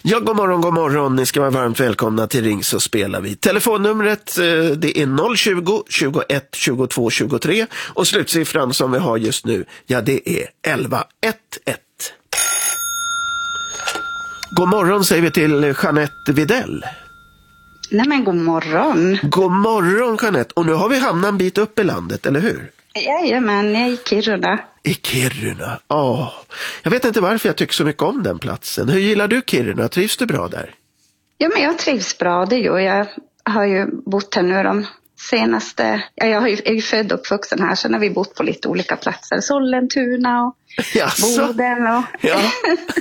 Ja, god morgon. Ni ska vara varmt välkomna till Ring så spelar vi. Telefonnumret det är 020 21 22 23 och slutsiffran som vi har just nu, ja det är 1111. God morgon säger vi till Jeanette Videll. Nej men god morgon. God morgon Jeanette. Och nu har vi hamnat en bit upp i landet, eller hur? Jajamän, jag är i Kiruna. I Kiruna, Jag vet inte varför jag tycker så mycket om den platsen. Hur gillar du Kiruna? Trivs du bra där? Ja men jag trivs bra, det gör jag. Har ju bott här nu de senaste... Ja, jag är ju född och uppvuxen här, så har vi bott på lite olika platser. Sollentuna och Boden och... Ja.